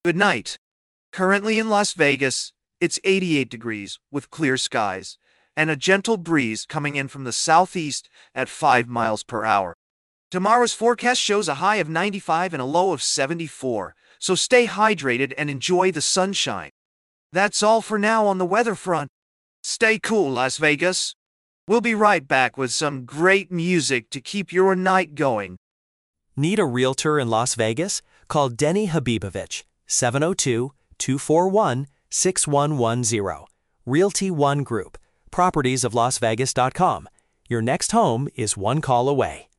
Good night. Currently in Las Vegas, it's 88 degrees with clear skies and a gentle breeze coming in from the southeast at 5 miles per hour. Tomorrow's forecast shows a high of 95 and a low of 74, so stay hydrated and enjoy the sunshine. That's all for now on the weather front. Stay cool, Las Vegas. We'll be right back with some great music to keep your night going. Need a realtor in Las Vegas? Call Denny Habibovich, 702-241-6110. Realty One Group, propertiesoflasvegas.com. Your next home is one call away.